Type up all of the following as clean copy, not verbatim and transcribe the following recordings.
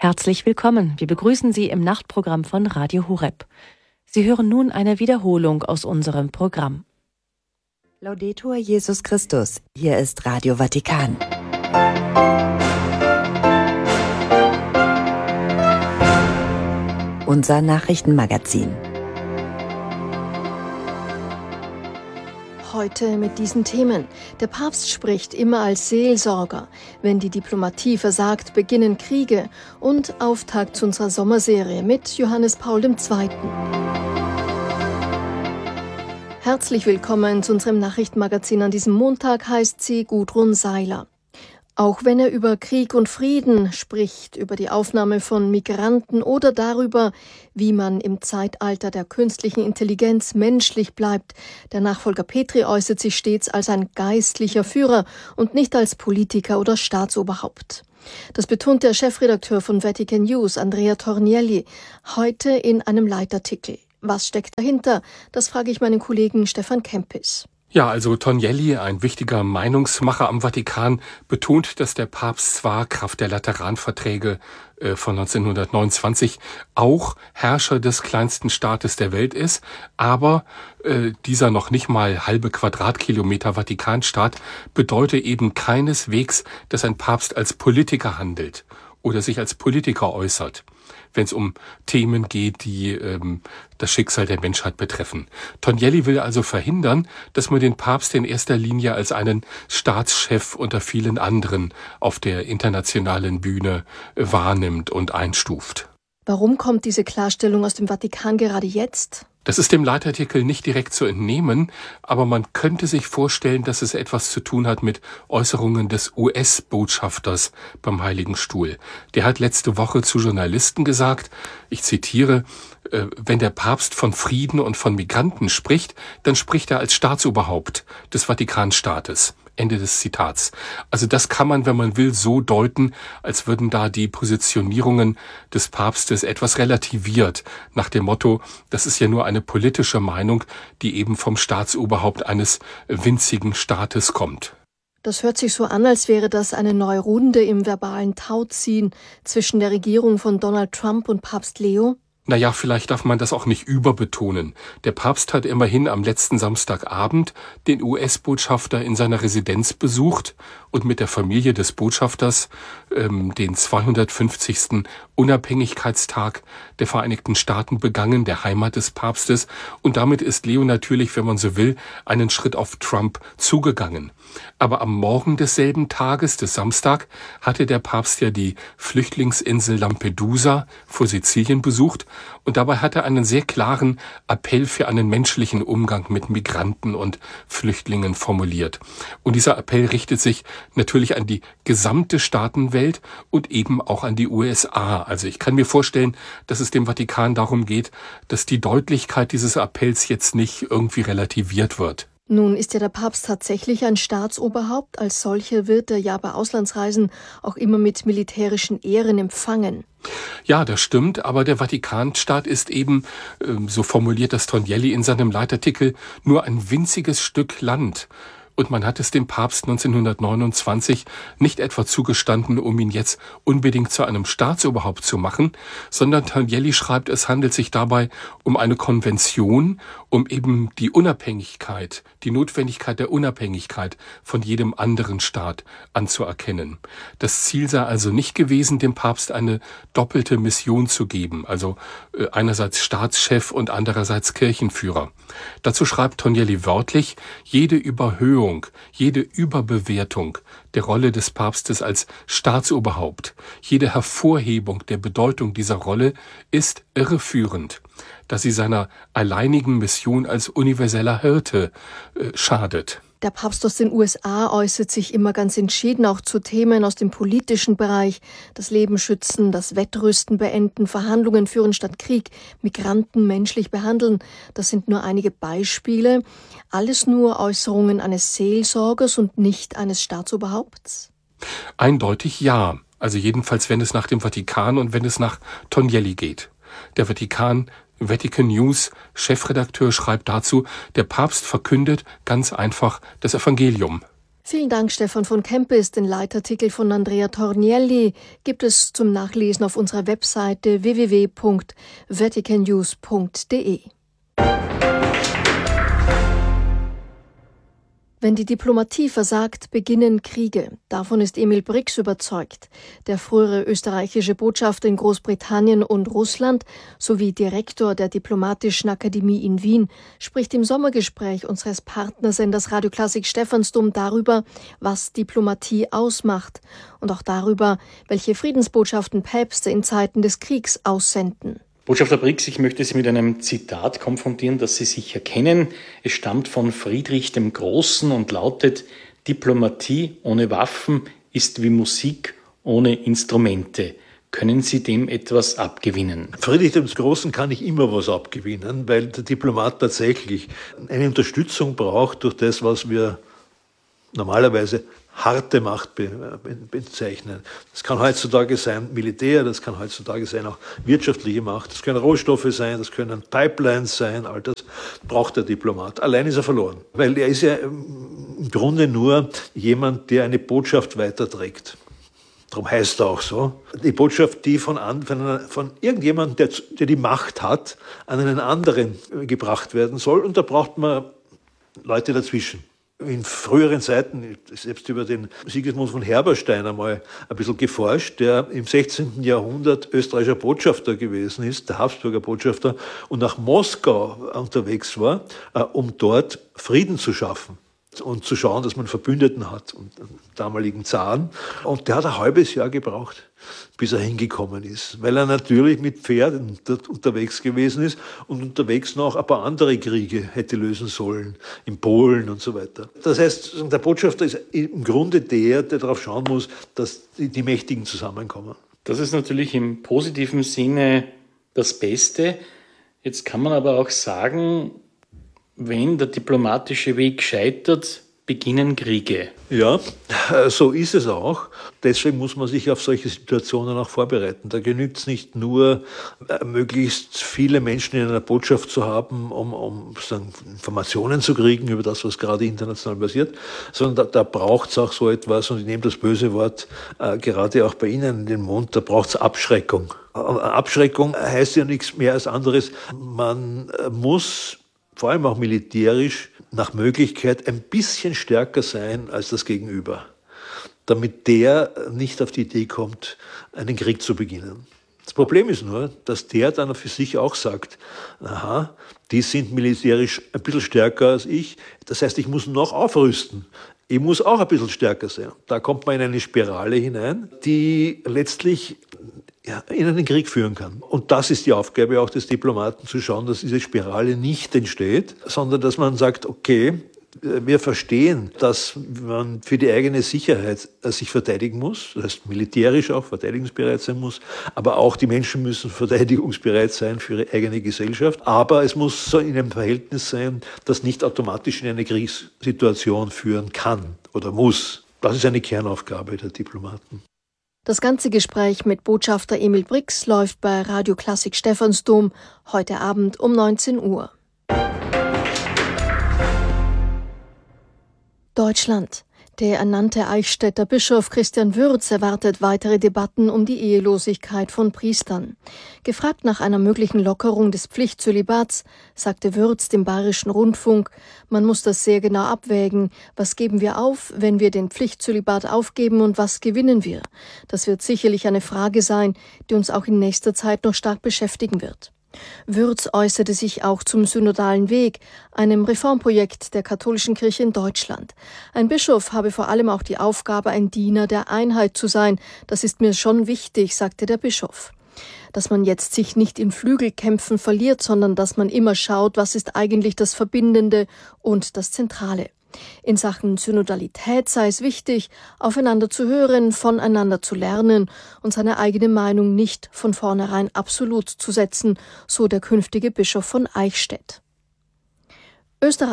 Herzlich willkommen. Wir begrüßen Sie im Nachtprogramm von Radio Horeb. Sie hören nun eine Wiederholung aus unserem Programm. Laudetur Jesus Christus. Hier ist Radio Vatikan. Unser Nachrichtenmagazin. Heute mit diesen Themen. Der Papst spricht immer als Seelsorger. Wenn die Diplomatie versagt, beginnen Kriege. Und Auftakt zu unserer Sommerserie mit Johannes Paul II. Herzlich willkommen zu unserem Nachrichtenmagazin an diesem Montag, heißt sie Gudrun Seiler. Auch wenn er über Krieg und Frieden spricht, über die Aufnahme von Migranten oder darüber, wie man im Zeitalter der künstlichen Intelligenz menschlich bleibt, der Nachfolger Petri äußert sich stets als ein geistlicher Führer und nicht als Politiker oder Staatsoberhaupt. Das betont der Chefredakteur von Vatican News, Andrea Tornielli, heute in einem Leitartikel. Was steckt dahinter? Das frage ich meinen Kollegen Stefan Kempis. Ja, also Tornielli, ein wichtiger Meinungsmacher am Vatikan, betont, dass der Papst zwar Kraft der Lateranverträge von 1929 auch Herrscher des kleinsten Staates der Welt ist, aber dieser noch nicht mal halbe Quadratkilometer Vatikanstaat bedeutet eben keineswegs, dass ein Papst als Politiker handelt oder sich als Politiker äußert, wenn es um Themen geht, die das Schicksal der Menschheit betreffen. Tornielli will also verhindern, dass man den Papst in erster Linie als einen Staatschef unter vielen anderen auf der internationalen Bühne wahrnimmt und einstuft. Warum kommt diese Klarstellung aus dem Vatikan gerade jetzt? Das ist dem Leitartikel nicht direkt zu entnehmen, aber man könnte sich vorstellen, dass es etwas zu tun hat mit Äußerungen des US-Botschafters beim Heiligen Stuhl. Der hat letzte Woche zu Journalisten gesagt, ich zitiere, wenn der Papst von Frieden und von Migranten spricht, dann spricht er als Staatsoberhaupt des Vatikanstaates. Ende des Zitats. Also das kann man, wenn man will, so deuten, als würden da die Positionierungen des Papstes etwas relativiert, nach dem Motto, das ist ja nur eine politische Meinung, die eben vom Staatsoberhaupt eines winzigen Staates kommt. Das hört sich so an, als wäre das eine neue Runde im verbalen Tauziehen zwischen der Regierung von Donald Trump und Papst Leo. Naja, vielleicht darf man das auch nicht überbetonen. Der Papst hat immerhin am letzten Samstagabend den US-Botschafter in seiner Residenz besucht und mit der Familie des Botschafters den 250. Unabhängigkeitstag der Vereinigten Staaten begangen, der Heimat des Papstes. Und damit ist Leo natürlich, wenn man so will, einen Schritt auf Trump zugegangen. Aber am Morgen desselben Tages, des Samstag, hatte der Papst ja die Flüchtlingsinsel Lampedusa vor Sizilien besucht und dabei hat er einen sehr klaren Appell für einen menschlichen Umgang mit Migranten und Flüchtlingen formuliert. Und dieser Appell richtet sich natürlich an die gesamte Staatenwelt und eben auch an die USA. Also ich kann mir vorstellen, dass es dem Vatikan darum geht, dass die Deutlichkeit dieses Appells jetzt nicht irgendwie relativiert wird. Nun ist ja der Papst tatsächlich ein Staatsoberhaupt. Als solcher wird er ja bei Auslandsreisen auch immer mit militärischen Ehren empfangen. Ja, das stimmt, aber der Vatikanstaat ist eben, so formuliert das Tornielli in seinem Leitartikel, nur ein winziges Stück Land. Und man hat es dem Papst 1929 nicht etwa zugestanden, um ihn jetzt unbedingt zu einem Staatsoberhaupt zu machen, sondern Tornielli schreibt, es handelt sich dabei um eine Konvention, um eben die Unabhängigkeit, die Notwendigkeit der Unabhängigkeit von jedem anderen Staat anzuerkennen. Das Ziel sei also nicht gewesen, dem Papst eine doppelte Mission zu geben, also einerseits Staatschef und andererseits Kirchenführer. Dazu schreibt Tornielli wörtlich, jede Überhöhung, jede Überbewertung der Rolle des Papstes als Staatsoberhaupt, jede Hervorhebung der Bedeutung dieser Rolle ist irreführend, da sie seiner alleinigen Mission als universeller Hirte schadet. Der Papst aus den USA äußert sich immer ganz entschieden auch zu Themen aus dem politischen Bereich. Das Leben schützen, das Wettrüsten beenden, Verhandlungen führen statt Krieg, Migranten menschlich behandeln. Das sind nur einige Beispiele. Alles nur Äußerungen eines Seelsorgers und nicht eines Staatsoberhaupts? Eindeutig ja. Also jedenfalls, wenn es nach dem Vatikan und wenn es nach Tornielli geht. Der Vatican News Chefredakteur schreibt dazu, der Papst verkündet ganz einfach das Evangelium. Vielen Dank, Stefan von Kempis. Den Leitartikel von Andrea Tornielli gibt es zum Nachlesen auf unserer Webseite www.vaticannews.de. Wenn die Diplomatie versagt, beginnen Kriege. Davon ist Emil Brix überzeugt. Der frühere österreichische Botschafter in Großbritannien und Russland sowie Direktor der Diplomatischen Akademie in Wien spricht im Sommergespräch unseres Partnersenders Radio Klassik Stephansdom darüber, was Diplomatie ausmacht und auch darüber, welche Friedensbotschaften Päpste in Zeiten des Kriegs aussenden. Botschafter Brix, ich möchte Sie mit einem Zitat konfrontieren, das Sie sicher kennen. Es stammt von Friedrich dem Großen und lautet: Diplomatie ohne Waffen ist wie Musik ohne Instrumente. Können Sie dem etwas abgewinnen? Friedrich dem Großen kann ich immer was abgewinnen, weil der Diplomat tatsächlich eine Unterstützung braucht durch das, was wir normalerweise harte Macht bezeichnen. Das kann heutzutage sein Militär, das kann heutzutage sein auch wirtschaftliche Macht, das können Rohstoffe sein, das können Pipelines sein, all das braucht der Diplomat. Allein ist er verloren, weil er ist ja im Grunde nur jemand, der eine Botschaft weiterträgt. Darum heißt er auch so. Die Botschaft, die von irgendjemandem, der die Macht hat, an einen anderen gebracht werden soll, und da braucht man Leute dazwischen. In früheren Zeiten, selbst über den Sigismund von Herberstein einmal ein bisschen geforscht, der im 16. Jahrhundert österreichischer Botschafter gewesen ist, der Habsburger Botschafter, und nach Moskau unterwegs war, um dort Frieden zu schaffen und zu schauen, dass man Verbündeten hat und den damaligen Zaren. Und der hat ein halbes Jahr gebraucht, bis er hingekommen ist, weil er natürlich mit Pferden dort unterwegs gewesen ist und unterwegs noch ein paar andere Kriege hätte lösen sollen, in Polen und so weiter. Das heißt, der Botschafter ist im Grunde der darauf schauen muss, dass die Mächtigen zusammenkommen. Das ist natürlich im positiven Sinne das Beste. Jetzt kann man aber auch sagen, wenn der diplomatische Weg scheitert, beginnen Kriege. Ja, so ist es auch. Deswegen muss man sich auf solche Situationen auch vorbereiten. Da genügt es nicht nur, möglichst viele Menschen in einer Botschaft zu haben, um Informationen zu kriegen über das, was gerade international passiert, sondern da braucht es auch so etwas, und ich nehme das böse Wort gerade auch bei Ihnen in den Mund, da braucht es Abschreckung. Abschreckung heißt ja nichts mehr als anderes. Man muss vor allem auch militärisch nach Möglichkeit ein bisschen stärker sein als das Gegenüber, damit der nicht auf die Idee kommt, einen Krieg zu beginnen. Das Problem ist nur, dass der dann für sich auch sagt, aha, die sind militärisch ein bisschen stärker als ich, das heißt, ich muss noch aufrüsten. Ich muss auch ein bisschen stärker sein. Da kommt man in eine Spirale hinein, die letztlich in einen Krieg führen kann. Und das ist die Aufgabe auch des Diplomaten, zu schauen, dass diese Spirale nicht entsteht, sondern dass man sagt, okay, wir verstehen, dass man für die eigene Sicherheit sich verteidigen muss, das heißt militärisch auch verteidigungsbereit sein muss, aber auch die Menschen müssen verteidigungsbereit sein für ihre eigene Gesellschaft. Aber es muss so in einem Verhältnis sein, das nicht automatisch in eine Kriegssituation führen kann oder muss. Das ist eine Kernaufgabe der Diplomaten. Das ganze Gespräch mit Botschafter Emil Brix läuft bei Radio Klassik Stephansdom heute Abend um 19 Uhr. Deutschland. Der ernannte Eichstätter Bischof Christian Würz erwartet weitere Debatten um die Ehelosigkeit von Priestern. Gefragt nach einer möglichen Lockerung des Pflichtzölibats, sagte Würz dem Bayerischen Rundfunk, man muss das sehr genau abwägen. Was geben wir auf, wenn wir den Pflichtzölibat aufgeben, und was gewinnen wir? Das wird sicherlich eine Frage sein, die uns auch in nächster Zeit noch stark beschäftigen wird. Würz äußerte sich auch zum synodalen Weg, einem Reformprojekt der katholischen Kirche in Deutschland. Ein Bischof habe vor allem auch die Aufgabe, ein Diener der Einheit zu sein. Das ist mir schon wichtig, sagte der Bischof. Dass man jetzt sich nicht in Flügelkämpfen verliert, sondern dass man immer schaut, was ist eigentlich das Verbindende und das Zentrale. In Sachen Synodalität sei es wichtig, aufeinander zu hören, voneinander zu lernen und seine eigene Meinung nicht von vornherein absolut zu setzen, so der künftige Bischof von Eichstätt. Österreich.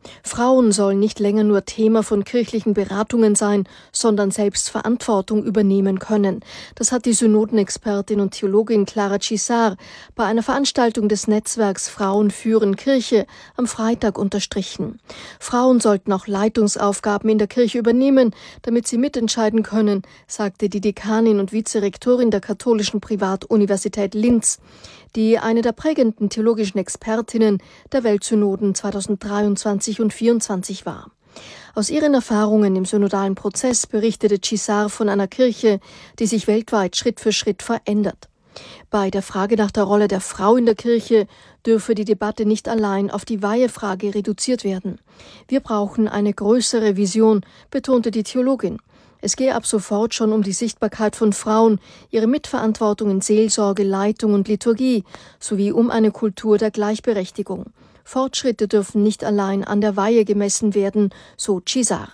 Frauen sollen nicht länger nur Thema von kirchlichen Beratungen sein, sondern selbst Verantwortung übernehmen können. Das hat die Synodenexpertin und Theologin Clara Cisar bei einer Veranstaltung des Netzwerks Frauen führen Kirche am Freitag unterstrichen. Frauen sollten auch Leitungsaufgaben in der Kirche übernehmen, damit sie mitentscheiden können, sagte die Dekanin und Vizerektorin der katholischen Privatuniversität Linz, die eine der prägenden theologischen Expertinnen der Weltsynoden 2023 und 2024 war. Aus ihren Erfahrungen im synodalen Prozess berichtete Cisar von einer Kirche, die sich weltweit Schritt für Schritt verändert. Bei der Frage nach der Rolle der Frau in der Kirche dürfe die Debatte nicht allein auf die Weihefrage reduziert werden. Wir brauchen eine größere Vision, betonte die Theologin. Es gehe ab sofort schon um die Sichtbarkeit von Frauen, ihre Mitverantwortung in Seelsorge, Leitung und Liturgie sowie um eine Kultur der Gleichberechtigung. Fortschritte dürfen nicht allein an der Weihe gemessen werden, so Cisar.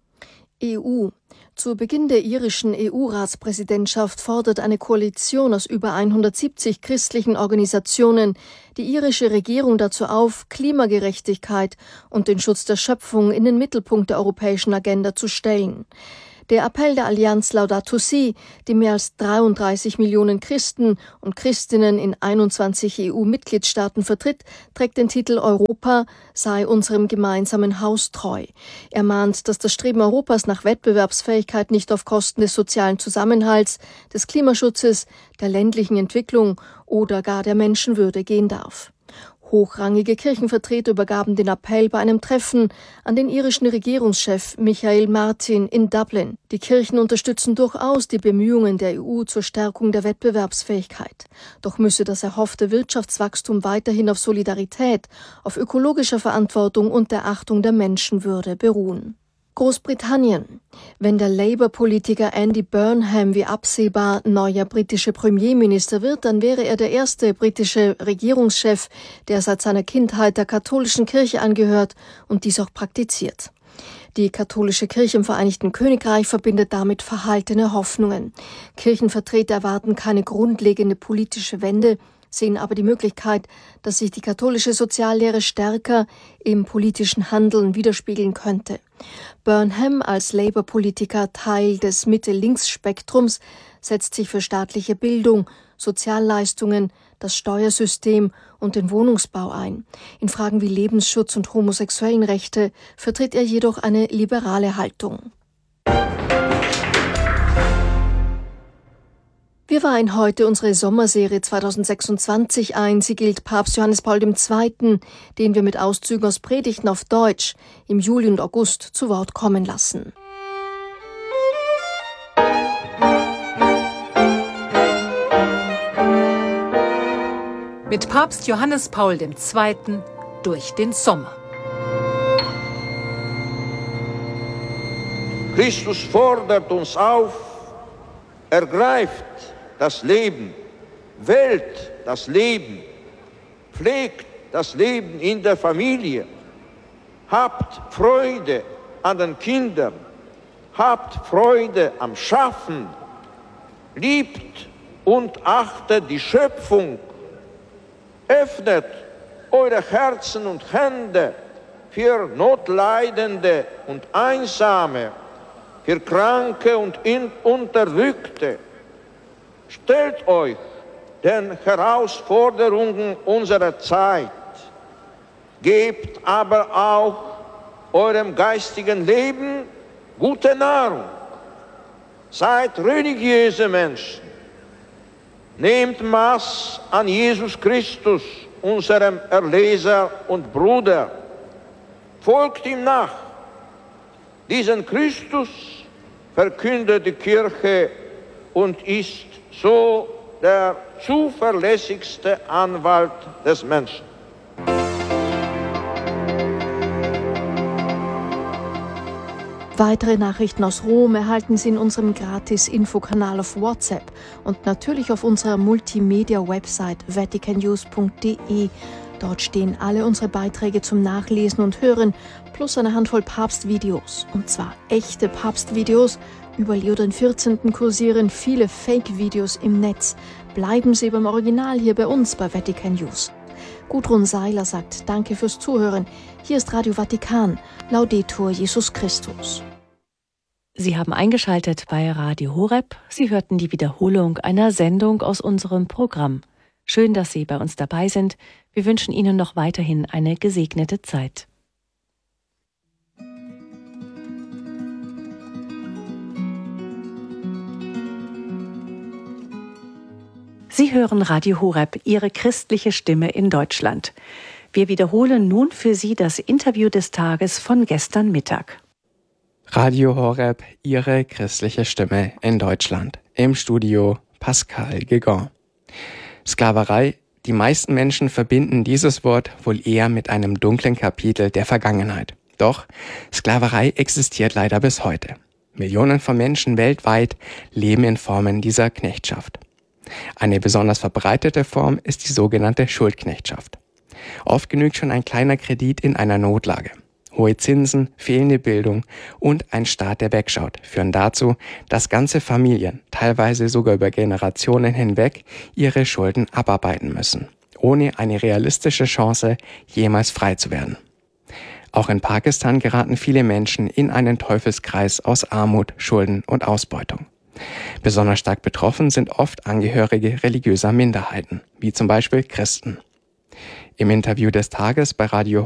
EU. Zu Beginn der irischen EU-Ratspräsidentschaft fordert eine Koalition aus über 170 christlichen Organisationen die irische Regierung dazu auf, Klimagerechtigkeit und den Schutz der Schöpfung in den Mittelpunkt der europäischen Agenda zu stellen. Der Appell der Allianz Laudato Si, die mehr als 33 Millionen Christen und Christinnen in 21 EU-Mitgliedstaaten vertritt, trägt den Titel Europa sei unserem gemeinsamen Haus treu. Er mahnt, dass das Streben Europas nach Wettbewerbsfähigkeit nicht auf Kosten des sozialen Zusammenhalts, des Klimaschutzes, der ländlichen Entwicklung oder gar der Menschenwürde gehen darf. Hochrangige Kirchenvertreter übergaben den Appell bei einem Treffen an den irischen Regierungschef Michael Martin in Dublin. Die Kirchen unterstützen durchaus die Bemühungen der EU zur Stärkung der Wettbewerbsfähigkeit. Doch müsse das erhoffte Wirtschaftswachstum weiterhin auf Solidarität, auf ökologischer Verantwortung und der Achtung der Menschenwürde beruhen. Großbritannien. Wenn der Labour-Politiker Andy Burnham wie absehbar neuer britischer Premierminister wird, dann wäre er der erste britische Regierungschef, der seit seiner Kindheit der katholischen Kirche angehört und dies auch praktiziert. Die katholische Kirche im Vereinigten Königreich verbindet damit verhaltene Hoffnungen. Kirchenvertreter erwarten keine grundlegende politische Wende, sehen aber die Möglichkeit, dass sich die katholische Soziallehre stärker im politischen Handeln widerspiegeln könnte. Burnham als Labour-Politiker, Teil des Mitte-Links-Spektrums, setzt sich für staatliche Bildung, Sozialleistungen, das Steuersystem und den Wohnungsbau ein. In Fragen wie Lebensschutz und Homosexuellenrechte vertritt er jedoch eine liberale Haltung. Wir weihen heute unsere Sommerserie 2026 ein. Sie gilt Papst Johannes Paul II., den wir mit Auszügen aus Predigten auf Deutsch im Juli und August zu Wort kommen lassen. Mit Papst Johannes Paul II. Durch den Sommer. Christus fordert uns auf, ergreift das Leben, wählt das Leben, pflegt das Leben in der Familie, habt Freude an den Kindern, habt Freude am Schaffen, liebt und achtet die Schöpfung, öffnet eure Herzen und Hände für Notleidende und Einsame, für Kranke und Unterdrückte. Stellt euch den Herausforderungen unserer Zeit, gebt aber auch eurem geistigen Leben gute Nahrung. Seid religiöse Menschen. Nehmt Maß an Jesus Christus, unserem Erlöser und Bruder. Folgt ihm nach. Diesen Christus verkündet die Kirche und ist so der zuverlässigste Anwalt des Menschen. Weitere Nachrichten aus Rom erhalten Sie in unserem Gratis-Infokanal auf WhatsApp und natürlich auf unserer Multimedia-Website vaticannews.de. Dort stehen alle unsere Beiträge zum Nachlesen und Hören plus eine Handvoll Papstvideos. Und zwar echte Papstvideos. Über Leo XIV. Kursieren viele Fake-Videos im Netz. Bleiben Sie beim Original hier bei uns bei Vatican News. Gudrun Seiler sagt Danke fürs Zuhören. Hier ist Radio Vatikan. Laudetur Jesus Christus. Sie haben eingeschaltet bei Radio Horeb. Sie hörten die Wiederholung einer Sendung aus unserem Programm. Schön, dass Sie bei uns dabei sind. Wir wünschen Ihnen noch weiterhin eine gesegnete Zeit. Sie hören Radio Horeb, Ihre christliche Stimme in Deutschland. Wir wiederholen nun für Sie das Interview des Tages von gestern Mittag. Radio Horeb, Ihre christliche Stimme in Deutschland. Im Studio Pascal Guégan. Sklaverei. Die meisten Menschen verbinden dieses Wort wohl eher mit einem dunklen Kapitel der Vergangenheit. Doch Sklaverei existiert leider bis heute. Millionen von Menschen weltweit leben in Formen dieser Knechtschaft. Eine besonders verbreitete Form ist die sogenannte Schuldknechtschaft. Oft genügt schon ein kleiner Kredit in einer Notlage. Hohe Zinsen, fehlende Bildung und ein Staat, der wegschaut, führen dazu, dass ganze Familien, teilweise sogar über Generationen hinweg, ihre Schulden abarbeiten müssen, ohne eine realistische Chance, jemals frei zu werden. Auch in Pakistan geraten viele Menschen in einen Teufelskreis aus Armut, Schulden und Ausbeutung. Besonders stark betroffen sind oft Angehörige religiöser Minderheiten, wie zum Beispiel Christen. Im Interview des Tages bei Radio